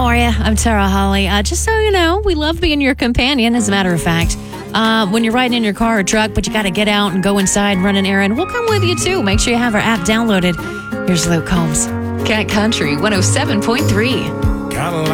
How are you? I'm Tara Holly. Just so you know, we love being your companion, as a matter of fact. When you're riding in your car or truck, but you got to get out and go inside and run an errand, we'll come with you, too. Make sure you have our app downloaded. Here's Luke Combs. Cat Country 107.3. Got a